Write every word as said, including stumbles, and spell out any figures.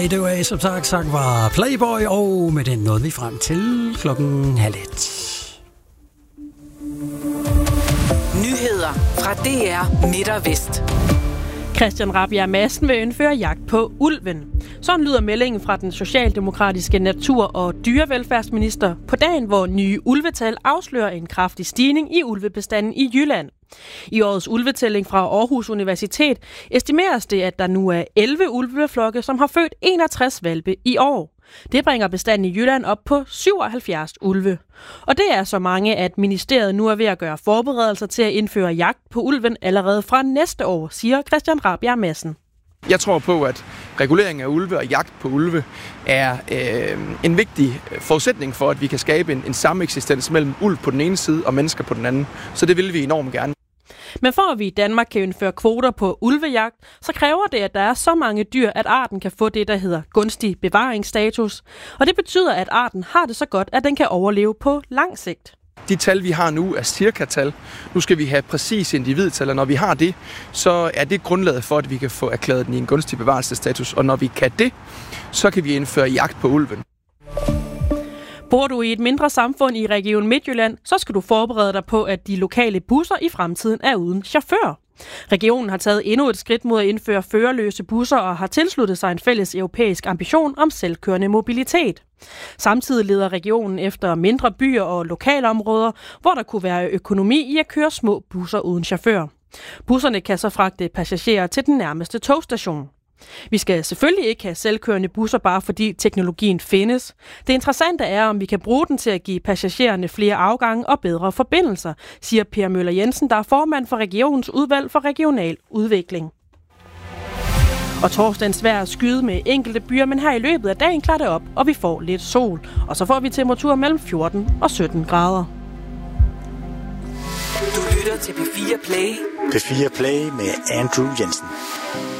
det var som sagt, sagt var Playboy, og med den nåede vi frem til klokken halv et. Nyheder fra D R Midt og Vest. Christian Rabjerg Madsen vil indføre jagt på ulven. Sådan lyder meldingen fra den socialdemokratiske natur- og dyrevelfærdsminister på dagen, hvor nye ulvetal afslører en kraftig stigning i ulvebestanden i Jylland. I årets ulvetælling fra Aarhus Universitet estimeres det, at der nu er elleve ulveflokke, som har født enogtres hvalpe i år. Det bringer bestanden i Jylland op på syvoghalvfjerds ulve. Og det er så mange, at ministeriet nu er ved at gøre forberedelser til at indføre jagt på ulven allerede fra næste år, siger Christian Rabjerg Madsen. Jeg tror på, at regulering af ulve og jagt på ulve er øh, en vigtig forudsætning for, at vi kan skabe en, en sameksistens mellem ulv på den ene side og mennesker på den anden. Så det vil vi enormt gerne. Men for at vi i Danmark kan indføre kvoter på ulvejagt, så kræver det, at der er så mange dyr, at arten kan få det, der hedder gunstig bevaringsstatus. Og det betyder, at arten har det så godt, at den kan overleve på lang sigt. De tal, vi har nu, er cirka-tal. Nu skal vi have præcis individtal, og når vi har det, så er det grundlaget for, at vi kan få erklæret den i en gunstig bevarelsesstatus. Og når vi kan det, så kan vi indføre jagt på ulven. Bor du i et mindre samfund i Region Midtjylland, så skal du forberede dig på, at de lokale busser i fremtiden er uden chauffør. Regionen har taget endnu et skridt mod at indføre førerløse busser og har tilsluttet sig en fælles europæisk ambition om selvkørende mobilitet. Samtidig leder regionen efter mindre byer og lokalområder, hvor der kunne være økonomi i at køre små busser uden chauffør. Busserne kan så fragte passagerer til den nærmeste togstation. Vi skal selvfølgelig ikke have selvkørende busser, bare fordi teknologien findes. Det interessante er, om vi kan bruge den til at give passagererne flere afgange og bedre forbindelser, siger Per Møller Jensen, der er formand for regionens udvalg for regional udvikling. Og torsdagens vejr skyde med enkelte byer, men her i løbet af dagen klarer det op, og vi får lidt sol. Og så får vi temperaturer mellem fjorten og sytten grader. Du lytter til P fire Play. P fire Play med Andrew Jensen.